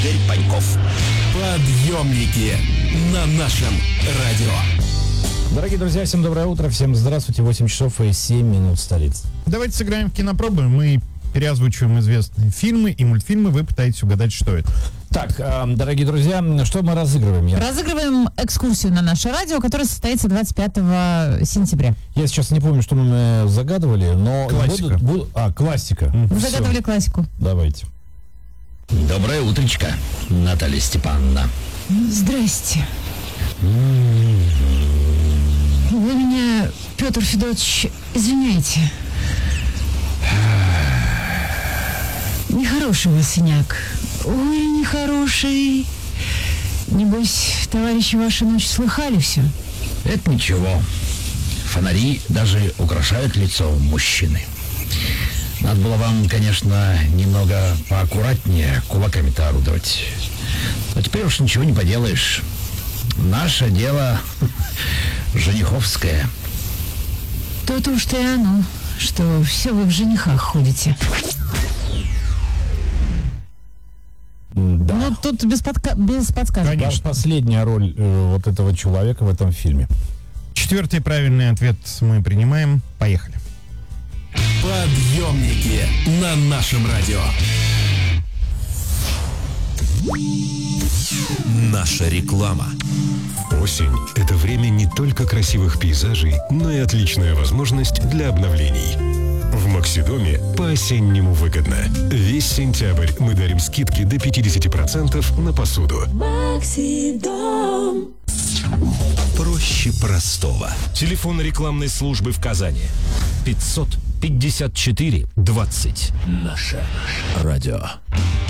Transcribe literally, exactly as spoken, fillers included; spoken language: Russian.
Игорь Паньков. Подъемники на нашем радио. Дорогие друзья, всем доброе утро, всем здравствуйте, восемь часов и семь минут столицы. Давайте сыграем в кинопробы. Мы переозвучиваем известные фильмы и мультфильмы. Вы пытаетесь угадать, что это. Так, э, дорогие друзья, что мы разыгрываем? Я... Разыгрываем экскурсию на наше радио, которая состоится двадцать пятого сентября. Я сейчас не помню, что мы загадывали, но... Классика. Будут, будут... А, классика. Вы Всё. загадывали классику. Давайте. Доброе утречко, Наталья Степановна. Здрасте. Вы меня, Петр Федотович, извиняйте. Нехороший вы синяк. Ой, нехороший. Небось, товарищи ваши ночь слыхали все? Это ничего. Фонари даже украшают лицо мужчины. Надо было вам, конечно, немного поаккуратнее кулаками-то орудовать. Но теперь уж ничего не поделаешь. Наше дело жениховское. То-то уж-то и оно, что все вы в женихах ходите. Да. Ну, тут без, подка... без подсказок. Конечно. Последняя роль э, вот этого человека в этом фильме. Четвертый правильный ответ мы принимаем. Поехали. Подъемники на нашем радио. Наша реклама. Осень – это время не только красивых пейзажей, но и отличная возможность для обновлений. В Максидоме по-осеннему выгодно. Весь сентябрь мы дарим скидки до пятьдесят процентов на посуду. Максидом. Проще простого. Телефон рекламной службы в Казани. пятьсот пятьдесят четыре двадцать. Наше радио.